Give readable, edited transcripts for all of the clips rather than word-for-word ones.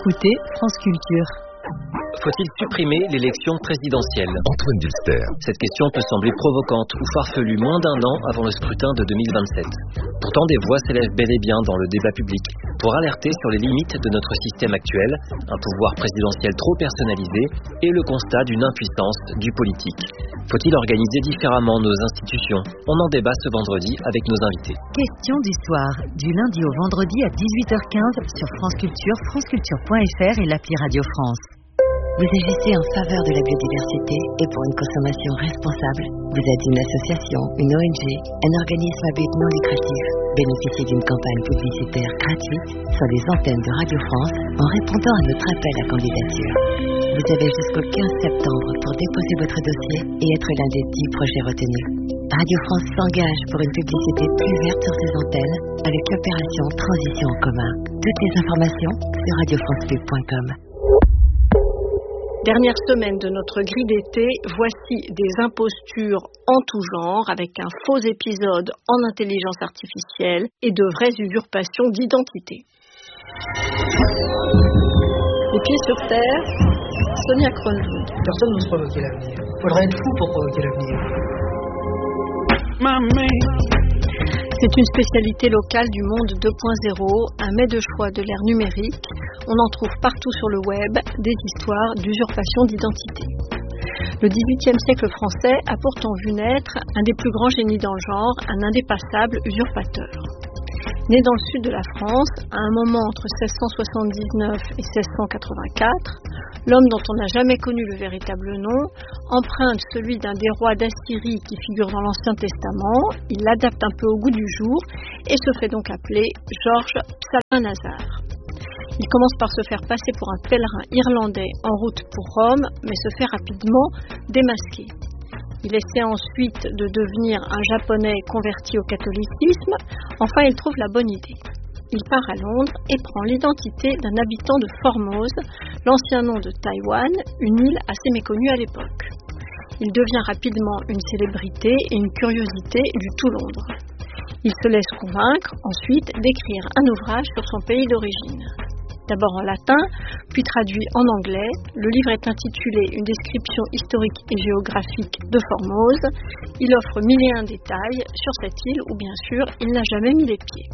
écoutez France Culture. Faut-il supprimer l'élection présidentielle ? Antoine Dulster. Cette question peut sembler provocante ou farfelue moins d'un an avant le scrutin de 2027. Pourtant, des voix s'élèvent bel et bien dans le débat public pour alerter sur les limites de notre système actuel, un pouvoir présidentiel trop personnalisé et le constat d'une impuissance du politique. Faut-il organiser différemment nos institutions ? On en débat ce vendredi avec nos invités. Question du soir, du lundi au vendredi à 18h15 sur France Culture, franceculture.fr et l'appli Radio France. Vous agissez en faveur de la biodiversité et pour une consommation responsable. Vous êtes une association, une ONG, un organisme à but non lucratif. Bénéficiez d'une campagne publicitaire gratuite sur les antennes de Radio France en répondant à notre appel à candidature. Vous avez jusqu'au 15 septembre pour déposer votre dossier et être l'un des 10 projets retenus. Radio France s'engage pour une publicité plus verte sur ses antennes avec l'opération Transition en commun. Toutes les informations sur radiofrancepub.com. Dernière semaine de notre grille d'été, voici des impostures en tout genre avec un faux épisode en intelligence artificielle et de vraies usurpations d'identité. Les pieds sur terre, Sonia Kronlund. Personne n'ose provoquer l'avenir. Faudrait être fou pour provoquer l'avenir. C'est une spécialité locale du monde 2.0, un mets de choix de l'ère numérique. On en trouve partout sur le web des histoires d'usurpation d'identité. Le XVIIIe siècle français a pourtant vu naître un des plus grands génies dans le genre, un indépassable usurpateur. Né dans le sud de la France, à un moment entre 1679 et 1684, l'homme dont on n'a jamais connu le véritable nom emprunte celui d'un des rois d'Assyrie qui figure dans l'Ancien Testament, il l'adapte un peu au goût du jour et se fait donc appeler Georges Psalmanazar. Il commence par se faire passer pour un pèlerin irlandais en route pour Rome, mais se fait rapidement démasquer. Il essaie ensuite de devenir un japonais converti au catholicisme. Enfin, il trouve la bonne idée. Il part à Londres et prend l'identité d'un habitant de Formose, l'ancien nom de Taïwan, une île assez méconnue à l'époque. Il devient rapidement une célébrité et une curiosité du tout Londres. Il se laisse convaincre ensuite d'écrire un ouvrage sur son pays d'origine. D'abord en latin, puis traduit en anglais, le livre est intitulé Une description historique et géographique de Formose. Il offre 1001 détails sur cette île où bien sûr il n'a jamais mis les pieds.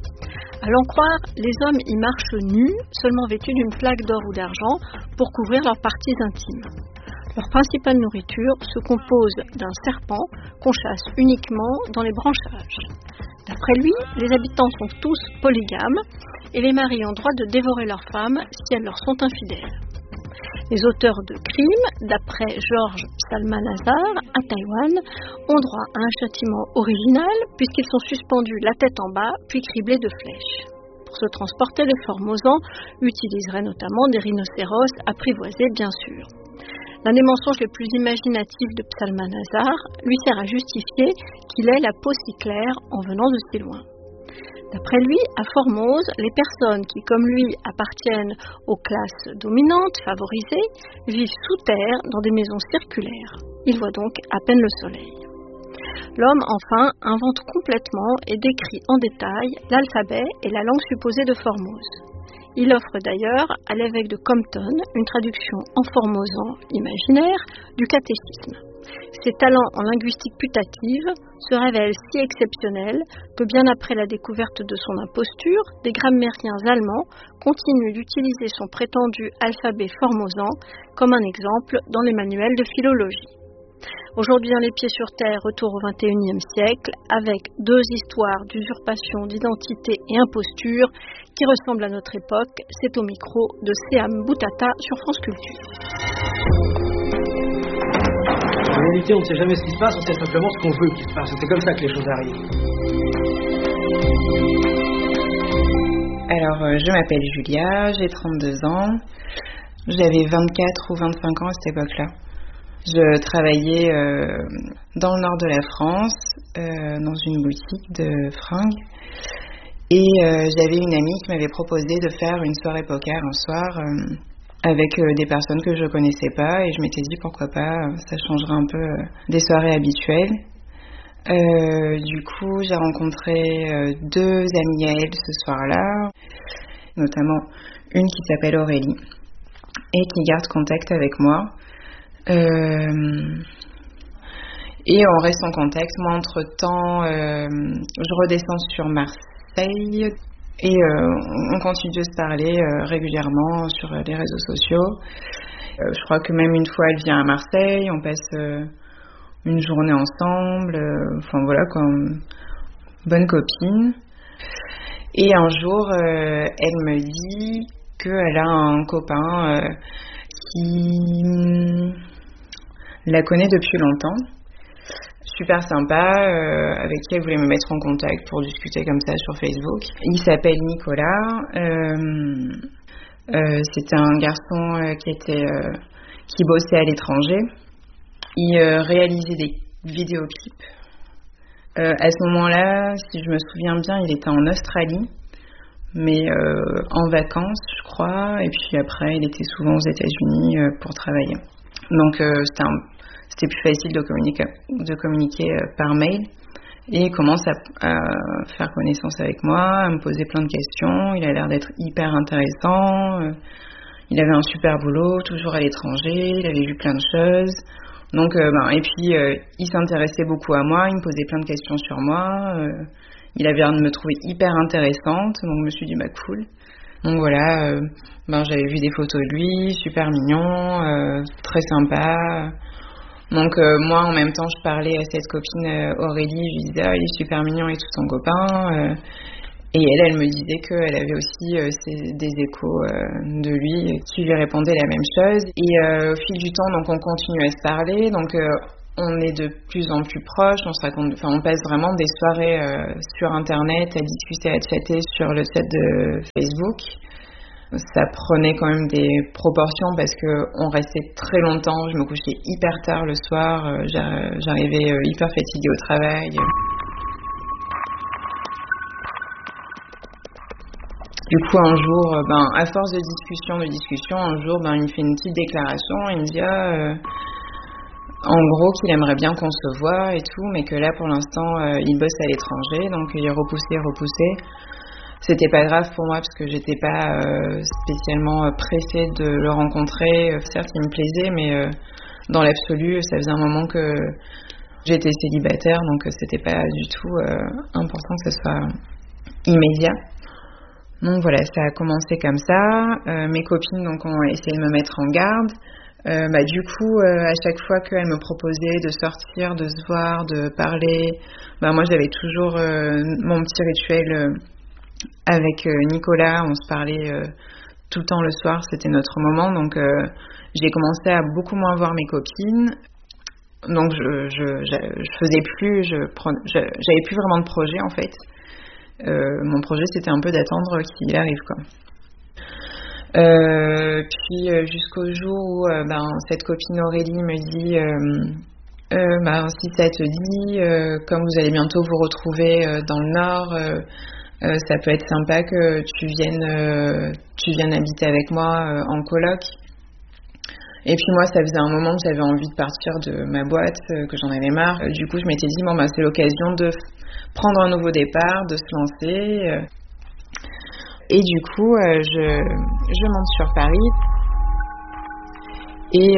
À l'en croire, les hommes y marchent nus, seulement vêtus d'une plaque d'or ou d'argent pour couvrir leurs parties intimes. Leur principale nourriture se compose d'un serpent qu'on chasse uniquement dans les branchages. D'après lui, les habitants sont tous polygames et les maris ont droit de dévorer leurs femmes si elles leur sont infidèles. Les auteurs de crimes, d'après Georges Psalmanazar, à Taïwan, ont droit à un châtiment original puisqu'ils sont suspendus la tête en bas puis criblés de flèches. Pour se transporter, les Formosans utiliseraient notamment des rhinocéros apprivoisés bien sûr. L'un des mensonges les plus imaginatifs de Psalmanazar lui sert à justifier qu'il ait la peau si claire en venant de si loin. D'après lui, à Formose, les personnes qui, comme lui, appartiennent aux classes dominantes, favorisées, vivent sous terre dans des maisons circulaires. Il voit donc à peine le soleil. L'homme, enfin, invente complètement et décrit en détail l'alphabet et la langue supposée de Formose. Il offre d'ailleurs à l'évêque de Compton une traduction en formosan imaginaire du catéchisme. Ses talents en linguistique putative se révèlent si exceptionnels que bien après la découverte de son imposture, des grammairiens allemands continuent d'utiliser son prétendu alphabet formosan comme un exemple dans les manuels de philologie. Aujourd'hui, dans Les Pieds sur Terre, retour au XXIe siècle, avec deux histoires d'usurpation d'identité et imposture qui ressemblent à notre époque. C'est au micro de Seam Boutata sur France Culture. En réalité, on ne sait jamais ce qui se passe, on sait simplement ce qu'on veut qu'il se passe. C'est comme ça que les choses arrivent. Alors, je m'appelle Julia, j'ai 32 ans. J'avais 24 ou 25 ans à cette époque-là. Je travaillais dans le nord de la France, dans une boutique de fringues. Et j'avais une amie qui m'avait proposé de faire une soirée poker un soir avec des personnes que je connaissais pas. Et je m'étais dit pourquoi pas, ça changerait un peu des soirées habituelles. Du coup, j'ai rencontré deux amies à elle ce soir-là, notamment une qui s'appelle Aurélie et qui garde contact avec moi. Et on reste en contact. Moi, entre-temps, je redescends sur Marseille et on continue de se parler régulièrement sur les réseaux sociaux. Je crois que même une fois, elle vient à Marseille, on passe une journée ensemble, enfin voilà, comme bonne copine. Et un jour, elle me dit qu'elle a un copain qui la connaît depuis longtemps, super sympa, avec qui elle voulait me mettre en contact pour discuter comme ça sur Facebook. Il s'appelle Nicolas. C'était un garçon qui bossait à l'étranger. Il réalisait des vidéoclips. À ce moment-là, si je me souviens bien, il était en Australie, mais en vacances, je crois. Et puis après, il était souvent aux États-Unis pour travailler. Donc c'était plus facile de communiquer par mail. Et il commence à faire connaissance avec moi, à me poser plein de questions. Il a l'air d'être hyper intéressant. Il avait un super boulot, toujours à l'étranger. Il avait vu plein de choses. Donc, et puis, il s'intéressait beaucoup à moi. Il me posait plein de questions sur moi. Il avait l'air de me trouver hyper intéressante. Donc, je me suis dit, cool. Donc, voilà. J'avais vu des photos de lui, super mignon, très sympa. Donc moi en même temps je parlais à cette copine Aurélie, je lui disais il est super mignon et tout son copain et elle me disait qu'elle avait aussi des échos de lui qui lui répondaient la même chose et au fil du temps donc on continue à se parler, donc on est de plus en plus proches, on passe vraiment des soirées sur internet à discuter, à chatter sur le chat de Facebook. Ça prenait quand même des proportions parce qu'on restait très longtemps, je me couchais hyper tard le soir, j'arrivais hyper fatiguée au travail. Du coup un jour, à force de discussion, un jour il me fait une petite déclaration, il me dit en gros qu'il aimerait bien qu'on se voit et tout, mais que là pour l'instant il bosse à l'étranger, donc il repoussé. C'était pas grave pour moi parce que j'étais pas spécialement pressée de le rencontrer. Certes, il me plaisait, mais dans l'absolu, ça faisait un moment que j'étais célibataire, donc c'était pas du tout important que ce soit immédiat. Donc voilà, ça a commencé comme ça. Mes copines donc ont essayé de me mettre en garde. Du coup, à chaque fois qu'elles me proposaient de sortir, de se voir, de parler, moi j'avais toujours mon petit rituel. Avec Nicolas, on se parlait tout le temps le soir, c'était notre moment, donc j'ai commencé à beaucoup moins voir mes copines, donc je faisais plus, j'avais plus vraiment de projet en fait. Mon projet c'était un peu d'attendre qu'il arrive quoi. Puis jusqu'au jour où cette copine Aurélie me dit si ça te dit, comme vous allez bientôt vous retrouver dans le Nord, ça peut être sympa que tu viennes habiter avec moi en coloc. Et puis moi, ça faisait un moment que j'avais envie de partir de ma boîte, que j'en avais marre. Du coup, je m'étais dit, c'est l'occasion de prendre un nouveau départ, de se lancer. Et du coup, je monte sur Paris. Et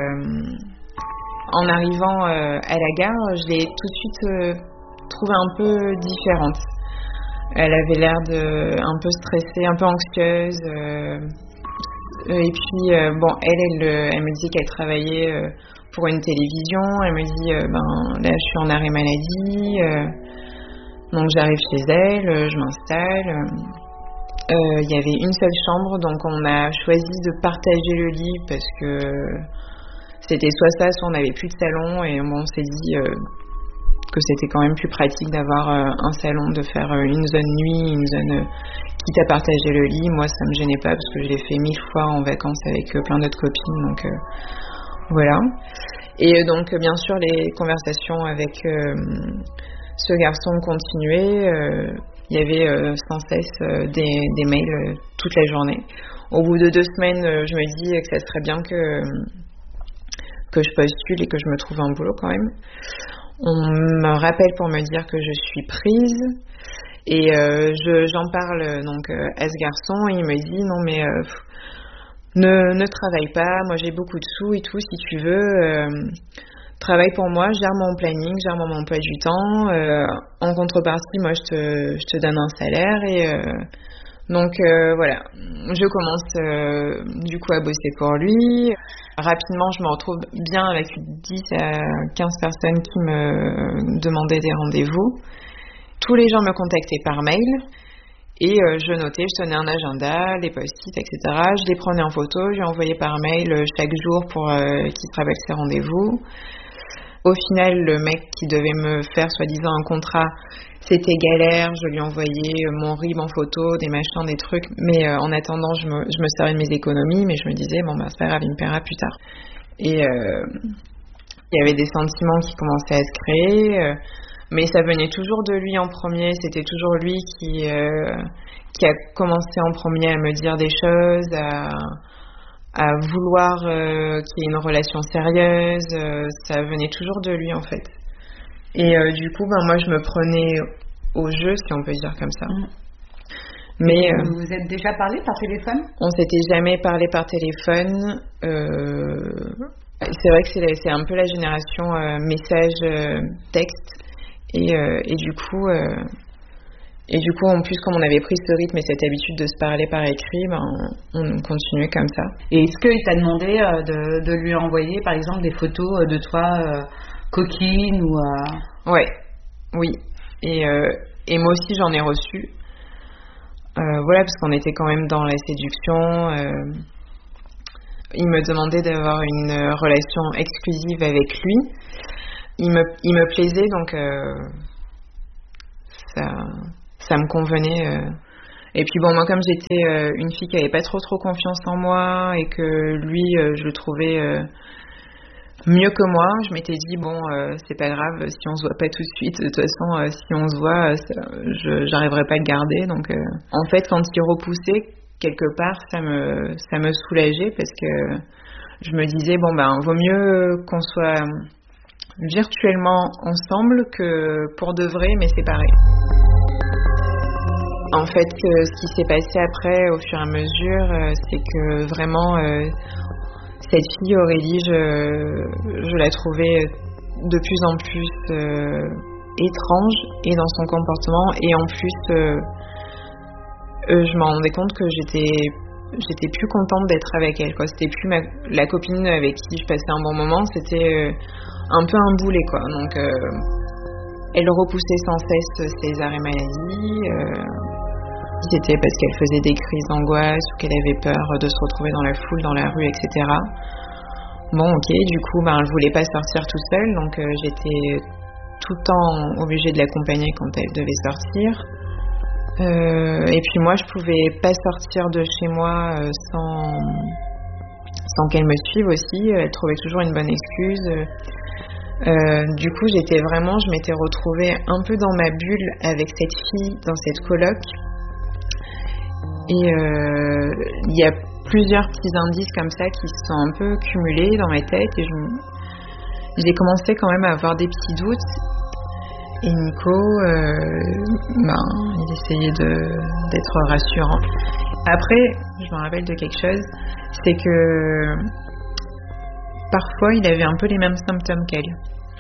en arrivant à la gare, je l'ai tout de suite trouvée un peu différente. Elle avait l'air un peu stressée, un peu anxieuse. Et puis, elle me dit qu'elle travaillait pour une télévision. Elle me dit, là, je suis en arrêt maladie. Donc, j'arrive chez elle, je m'installe. Il y avait une seule chambre, donc on a choisi de partager le lit parce que c'était soit on n'avait plus de salon. Et on s'est dit... que c'était quand même plus pratique d'avoir un salon, de faire une zone nuit, une zone quitte à partager le lit. Moi, ça me gênait pas parce que je l'ai fait 1000 fois en vacances avec plein d'autres copines, donc voilà. Et donc, bien sûr, les conversations avec ce garçon continuaient. Il y avait sans cesse des mails toute la journée. Au bout de 2 semaines, je me dis que ça serait bien que je postule et que je me trouve un boulot quand même. On me rappelle pour me dire que je suis prise Et j'en parle donc à ce garçon et il me dit non mais ne travaille pas, moi j'ai beaucoup de sous et tout, si tu veux travaille pour moi, gère mon planning, gère mon emploi du temps, en contrepartie moi je te donne un salaire et donc voilà, je commence du coup à bosser pour lui. Rapidement je me retrouve bien avec 10 à 15 personnes qui me demandaient des rendez-vous. Tous les gens me contactaient par mail et je notais, je tenais un agenda, les post-it, etc. Je les prenais en photo, je lui envoyais par mail chaque jour pour qu'il travaille ses rendez-vous. Au final, le mec qui devait me faire soi-disant un contrat, c'était galère, je lui envoyais mon RIB en photo, des machins, des trucs, mais en attendant, je me servais de mes économies, mais je me disais, bon, c'est pas grave, il me paiera plus tard. Et il y avait des sentiments qui commençaient à se créer, mais ça venait toujours de lui en premier, c'était toujours lui qui a commencé en premier à me dire des choses, à vouloir qu'il y ait une relation sérieuse, ça venait toujours de lui en fait. Et du coup, moi je me prenais au jeu, si on peut dire comme ça. Mais vous vous êtes déjà parlé par téléphone ? On s'était jamais parlé par téléphone. C'est vrai que c'est un peu la génération message, texte. Et du coup, en plus, comme on avait pris ce rythme et cette habitude de se parler par écrit, on continuait comme ça. Et est-ce qu'il t'a demandé de lui envoyer, par exemple, des photos de toi coquine ou Ouais, oui. Et moi aussi, j'en ai reçu. Voilà, parce qu'on était quand même dans la séduction. Il me demandait d'avoir une relation exclusive avec lui. Il me plaisait, donc ça me convenait. Et puis moi comme j'étais une fille qui avait pas trop confiance en moi et que lui je le trouvais mieux que moi, je m'étais dit c'est pas grave si on se voit pas tout de suite, de toute façon si on se voit j'arriverai pas à le garder. Donc en fait quand il repoussait quelque part ça me soulageait parce que je me disais vaut mieux qu'on soit virtuellement ensemble que pour de vrai mais séparés. En fait, ce qui s'est passé après au fur et à mesure, c'est que vraiment cette fille Aurélie, je la trouvais de plus en plus étrange et dans son comportement et en plus je me rendais compte que j'étais plus contente d'être avec elle quoi. C'était plus la copine avec qui je passais un bon moment, c'était un peu un boulet quoi. Donc elle repoussait sans cesse ses arrêts maladie. C'était parce qu'elle faisait des crises d'angoisse ou qu'elle avait peur de se retrouver dans la foule, dans la rue, etc. Bon, ok, du coup, elle voulait pas sortir tout seule, donc j'étais tout le temps obligée de l'accompagner quand elle devait sortir. Et puis moi, je pouvais pas sortir de chez moi sans qu'elle me suive aussi. Elle trouvait toujours une bonne excuse. Du coup, je m'étais retrouvée un peu dans ma bulle avec cette fille, dans cette coloc. Et il y a plusieurs petits indices comme ça qui se sont un peu cumulés dans ma tête et j'ai commencé quand même à avoir des petits doutes. Et Nico, il essayait d'être rassurant. Après, je me rappelle de quelque chose, c'est que parfois il avait un peu les mêmes symptômes qu'elle.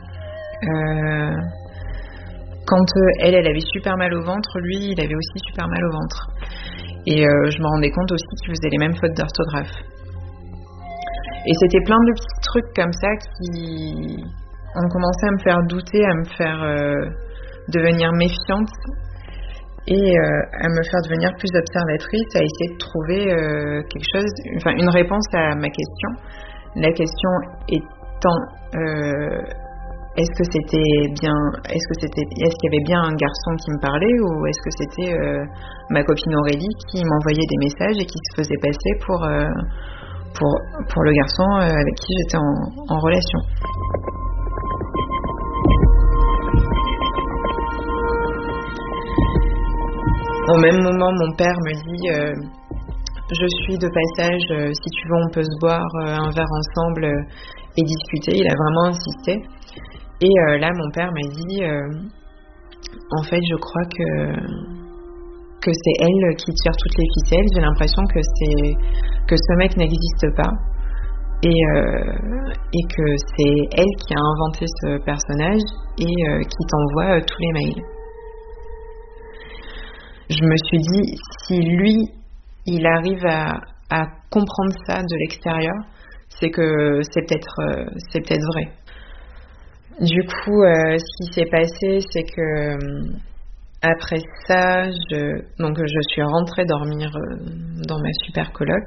Quand elle avait super mal au ventre, lui, il avait aussi super mal au ventre. Et je me rendais compte aussi qu'il faisait les mêmes fautes d'orthographe. Et c'était plein de petits trucs comme ça qui ont commencé à me faire douter, à me faire devenir méfiante et à me faire devenir plus observatrice, à essayer de trouver quelque chose, une réponse à ma question. La question étant est-ce qu'il y avait bien un garçon qui me parlait ou est-ce que c'était ma copine Aurélie qui m'envoyait des messages et qui se faisait passer pour le garçon avec qui j'étais en relation. Au même moment, mon père me dit je suis de passage, si tu veux on peut se boire un verre ensemble et discuter. Il a vraiment insisté. Et là, mon père m'a dit En fait, je crois que c'est elle qui tire toutes les ficelles. J'ai l'impression que ce mec n'existe pas et que c'est elle qui a inventé ce personnage et qui t'envoie tous les mails. Je me suis dit, si lui, il arrive à comprendre ça de l'extérieur, c'est que c'est peut-être vrai. Du coup, ce qui s'est passé, c'est que après ça, je suis rentrée dormir dans ma super coloc.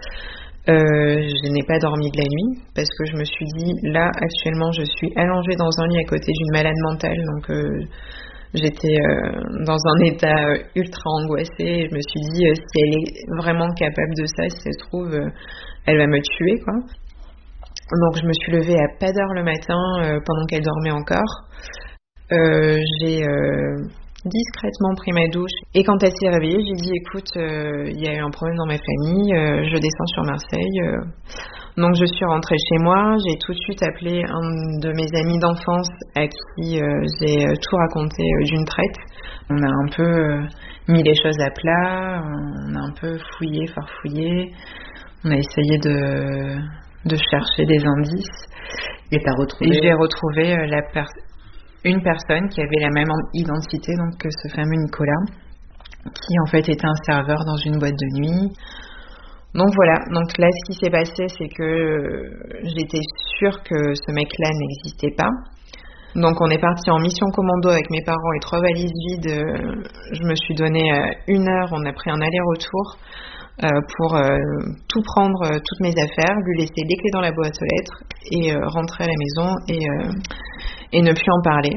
Je n'ai pas dormi de la nuit parce que je me suis dit, là, actuellement, je suis allongée dans un lit à côté d'une malade mentale, donc j'étais dans un état ultra angoissé. Et je me suis dit, si elle est vraiment capable de ça, si ça se trouve, elle va me tuer, quoi. Donc je me suis levée à pas d'heure le matin pendant qu'elle dormait encore. J'ai discrètement pris ma douche et quand elle s'est réveillée, j'ai dit écoute, il y a eu un problème dans ma famille, je descends sur Marseille. Donc je suis rentrée chez moi, j'ai tout de suite appelé un de mes amis d'enfance à qui j'ai tout raconté d'une traite. On a un peu mis les choses à plat, on a un peu farfouillé, on a essayé de chercher des indices. Et j'ai retrouvé une personne qui avait la même identité donc que ce fameux Nicolas, qui en fait était un serveur dans une boîte de nuit. Donc voilà, donc là ce qui s'est passé, c'est que j'étais sûre que ce mec-là n'existait pas. Donc on est parti en mission commando avec mes parents et 3 valises vides. Je me suis donné 1 heure, on a pris un aller-retour pour tout prendre, toutes mes affaires, lui laisser les clés dans la boîte aux lettres et rentrer à la maison et ne plus en parler.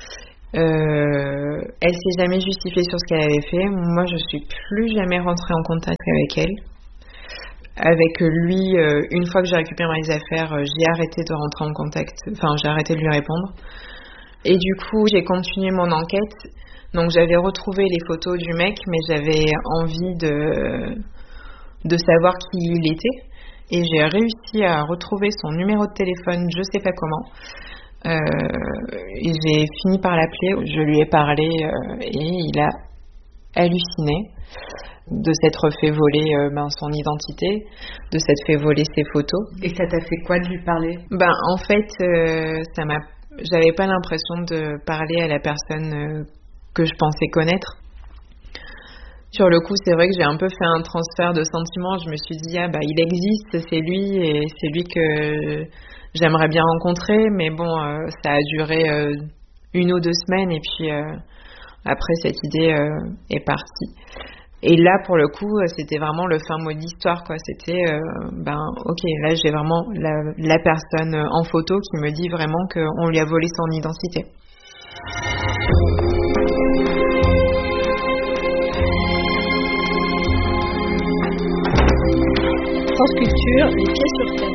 Elle s'est jamais justifiée sur ce qu'elle avait fait. Moi, je suis plus jamais rentrée en contact avec elle. Avec lui, une fois que j'ai récupéré mes affaires, j'ai arrêté de rentrer en contact. Enfin, j'ai arrêté de lui répondre. Et du coup, j'ai continué mon enquête. Donc, j'avais retrouvé les photos du mec, mais j'avais envie de savoir qui il était. Et j'ai réussi à retrouver son numéro de téléphone, je sais pas comment. Et j'ai fini par l'appeler, je lui ai parlé et il a halluciné de s'être fait voler son identité, de s'être fait voler ses photos. Et ça t'a fait quoi de lui parler ? En fait, j'avais pas l'impression de parler à la personne que je pensais connaître. Sur le coup, c'est vrai que j'ai un peu fait un transfert de sentiments. Je me suis dit, il existe, c'est lui, et c'est lui que j'aimerais bien rencontrer. Mais bon, ça a duré 1 ou 2 semaines, et puis après, cette idée est partie. Et là, pour le coup, c'était vraiment le fin mot de l'histoire, quoi. C'était, ok, là, j'ai vraiment la personne en photo qui me dit vraiment qu'on lui a volé son identité. France Culture, les pieds sur terre.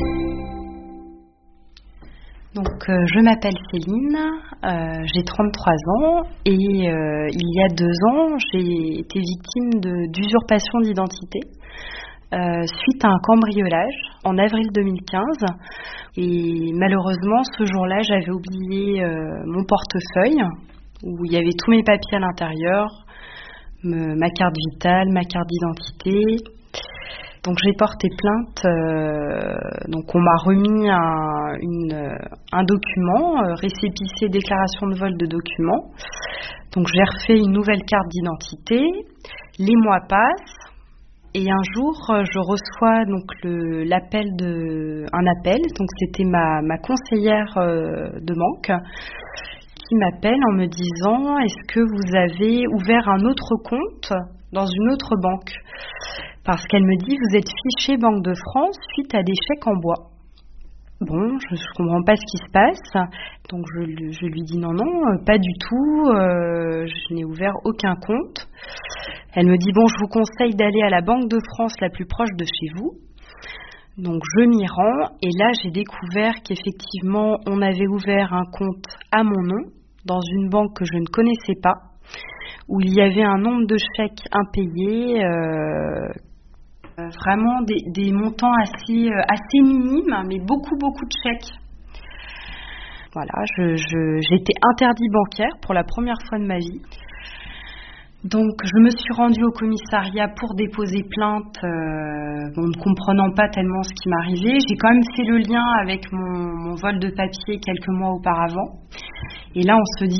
Donc, je m'appelle Céline, j'ai 33 ans et il y a 2 ans, j'ai été victime d'usurpation d'identité suite à un cambriolage en avril 2015. Et malheureusement, ce jour-là, j'avais oublié mon portefeuille où il y avait tous mes papiers à l'intérieur, ma carte vitale, ma carte d'identité. Donc j'ai porté plainte, donc on m'a remis un document, récépissé déclaration de vol de document. Donc j'ai refait une nouvelle carte d'identité, les mois passent et un jour je reçois donc un appel, donc c'était ma conseillère de banque qui m'appelle en me disant est-ce que vous avez ouvert un autre compte dans une autre banque ? Parce qu'elle me dit, vous êtes fiché Banque de France suite à des chèques en bois. Bon, je ne comprends pas ce qui se passe. Donc je lui dis non, pas du tout. Je n'ai ouvert aucun compte. Elle me dit, bon, je vous conseille d'aller à la Banque de France la plus proche de chez vous. Donc je m'y rends et là j'ai découvert qu'effectivement on avait ouvert un compte à mon nom dans une banque que je ne connaissais pas, où il y avait un nombre de chèques impayés, vraiment des montants assez minimes, mais beaucoup de chèques. Voilà, j'étais interdit bancaire pour la première fois de ma vie. Donc je me suis rendue au commissariat pour déposer plainte, ne comprenant pas tellement ce qui m'arrivait. J'ai quand même fait le lien avec mon vol de papier quelques mois auparavant. Et là on se dit,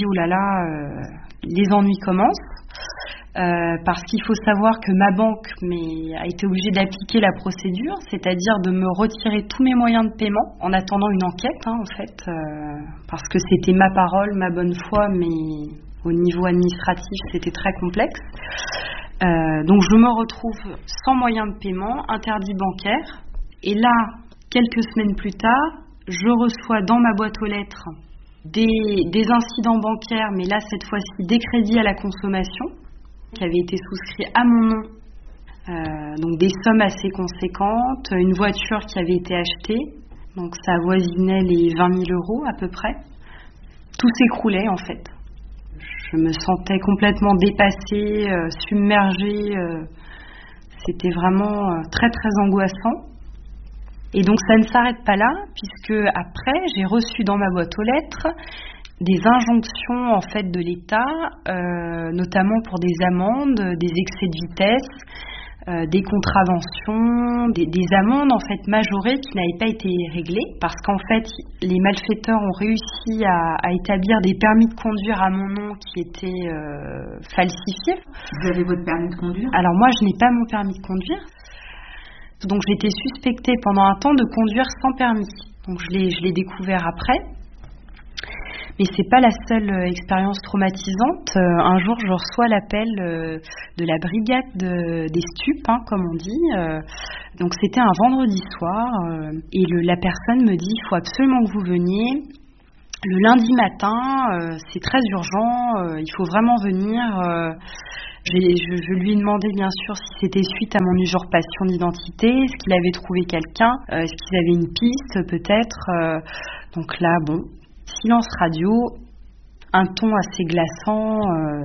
les ennuis commencent. Parce qu'il faut savoir que ma banque a été obligée d'appliquer la procédure, c'est-à-dire de me retirer tous mes moyens de paiement en attendant une enquête, en fait, parce que c'était ma parole, ma bonne foi, mais au niveau administratif, c'était très complexe. Donc je me retrouve sans moyens de paiement, interdit bancaire, et là, quelques semaines plus tard, je reçois dans ma boîte aux lettres des incidents bancaires, mais là, cette fois-ci, des crédits à la consommation, qui avait été souscrit à mon nom, donc des sommes assez conséquentes, une voiture qui avait été achetée, donc ça avoisinait les 20 000 euros à peu près. Tout s'écroulait en fait. Je me sentais complètement dépassée, submergée, c'était vraiment très très angoissant. Et donc ça ne s'arrête pas là, puisque après j'ai reçu dans ma boîte aux lettres des injonctions en fait de l'État, notamment pour des amendes, des excès de vitesse, des contraventions, des amendes en fait majorées qui n'avaient pas été réglées, parce qu'en fait les malfaiteurs ont réussi à établir des permis de conduire à mon nom qui étaient falsifiés. Vous avez votre permis de conduire ? Alors moi je n'ai pas mon permis de conduire, donc j'ai été suspectée pendant un temps de conduire sans permis. Donc je l'ai découvert après. Mais c'est pas la seule expérience traumatisante. Un jour, je reçois l'appel de la brigade des stupes, comme on dit. Donc c'était un vendredi soir, et la personne me dit, il faut absolument que vous veniez. Le lundi matin, c'est très urgent, il faut vraiment venir. Je lui ai demandé bien sûr si c'était suite à mon usurpation d'identité, est-ce qu'il avait trouvé quelqu'un, est-ce qu'ils avaient une piste peut-être. Donc là, silence radio, un ton assez glaçant.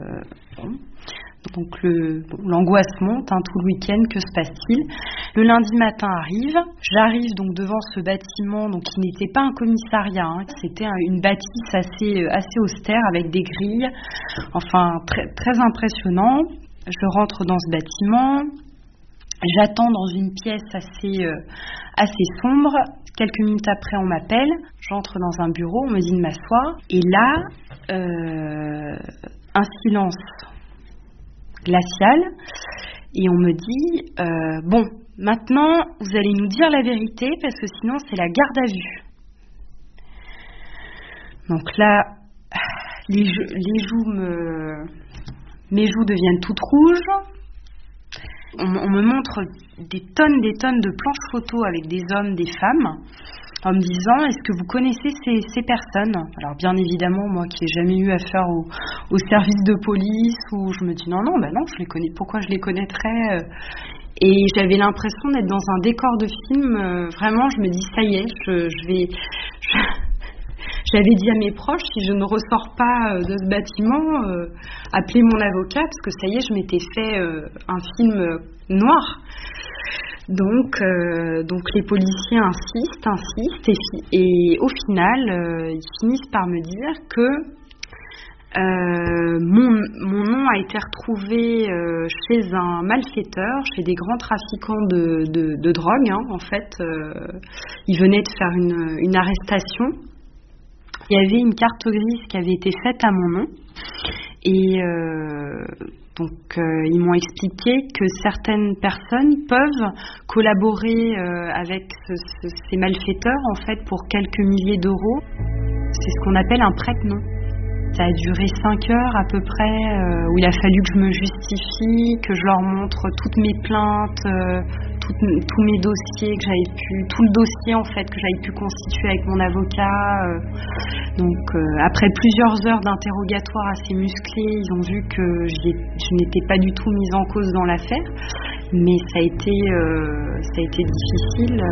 Donc l'angoisse monte tout le week-end, que se passe-t-il ? Le lundi matin arrive, j'arrive donc devant ce bâtiment donc qui n'était pas un commissariat, c'était une bâtisse assez austère avec des grilles, enfin très, très impressionnant. Je rentre dans ce bâtiment, j'attends dans une pièce assez sombre. Quelques minutes après, on m'appelle, j'entre dans un bureau, on me dit de m'asseoir, et là, un silence glacial, et on me dit maintenant vous allez nous dire la vérité parce que sinon c'est la garde à vue. Donc là, mes joues deviennent toutes rouges. On me montre des tonnes de planches photos avec des hommes, des femmes, en me disant, est-ce que vous connaissez ces personnes ? Alors bien évidemment, moi qui n'ai jamais eu affaire au service de police, où je me dis non, je les connais, pourquoi je les connaîtrais ? Et j'avais l'impression d'être dans un décor de film, vraiment, je me dis, ça y est, j'avais dit à mes proches, si je ne ressors pas de ce bâtiment, appelez mon avocat, parce que ça y est, je m'étais fait un film noir. Donc les policiers insistent, et au final, ils finissent par me dire que mon nom a été retrouvé chez un malfaiteur, chez des grands trafiquants de drogue, en fait. Ils venaient de faire une arrestation. Il y avait une carte grise qui avait été faite à mon nom, et ils m'ont expliqué que certaines personnes peuvent collaborer avec ces malfaiteurs en fait pour quelques milliers d'euros. C'est ce qu'on appelle un prête-nom. Ça a duré 5 heures à peu près, où il a fallu que je me justifie, que je leur montre toutes mes plaintes, tous mes dossiers que j'avais tout le dossier en fait que j'avais pu constituer avec mon avocat. Donc après plusieurs heures d'interrogatoire assez musclés, ils ont vu que je n'étais pas du tout mise en cause dans l'affaire, mais ça a été difficile.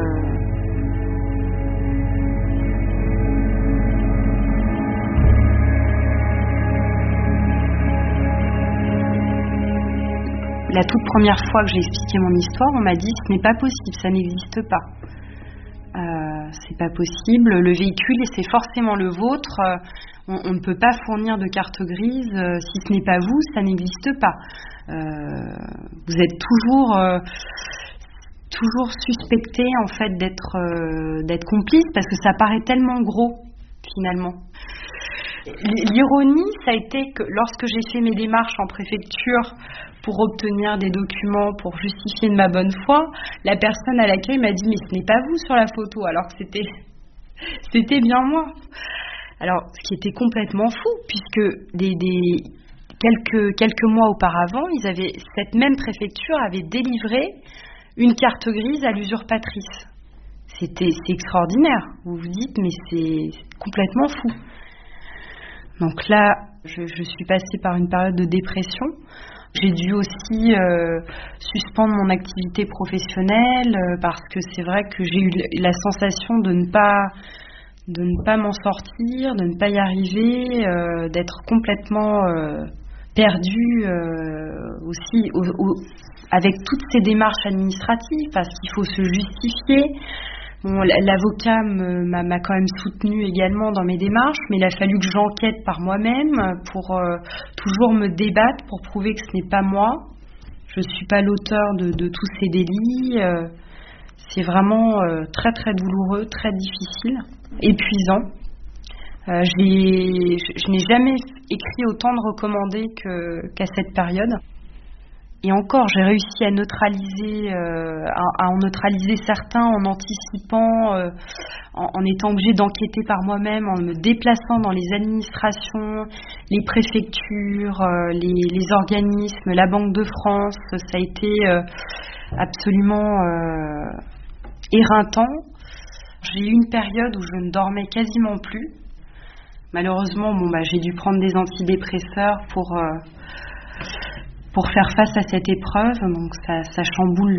La toute première fois que j'ai expliqué mon histoire, on m'a dit « ce n'est pas possible, ça n'existe pas ». c'est pas possible. Le véhicule, c'est forcément le vôtre. On ne peut pas fournir de carte grise. Si ce n'est pas vous, ça n'existe pas. Vous êtes toujours suspecté en fait d'être complice parce que ça paraît tellement gros finalement. L'ironie, ça a été que lorsque j'ai fait mes démarches en préfecture pour obtenir des documents pour justifier de ma bonne foi, la personne à l'accueil m'a dit mais ce n'est pas vous sur la photo, alors que c'était bien moi. Alors ce qui était complètement fou puisque quelques mois auparavant, cette même préfecture avait délivré une carte grise à l'usurpatrice. C'est extraordinaire. Vous vous dites mais c'est complètement fou. Donc là, je suis passée par une période de dépression. J'ai dû aussi suspendre mon activité professionnelle parce que c'est vrai que j'ai eu la sensation de ne pas m'en sortir, de ne pas y arriver, d'être complètement perdue aussi avec toutes ces démarches administratives parce qu'il faut se justifier. Bon, l'avocat m'a quand même soutenue également dans mes démarches, mais il a fallu que j'enquête par moi-même pour toujours me débattre pour prouver que ce n'est pas moi. Je ne suis pas l'auteur de tous ces délits. C'est vraiment très très douloureux, très difficile, épuisant. Je n'ai jamais écrit autant de recommandés qu'à cette période. Et encore, j'ai réussi à en neutraliser certains en anticipant, en étant obligée d'enquêter par moi-même, en me déplaçant dans les administrations, les préfectures, les organismes, la Banque de France. Ça a été absolument éreintant. J'ai eu une période où je ne dormais quasiment plus. Malheureusement, j'ai dû prendre des antidépresseurs pour faire face à cette épreuve, donc ça chamboule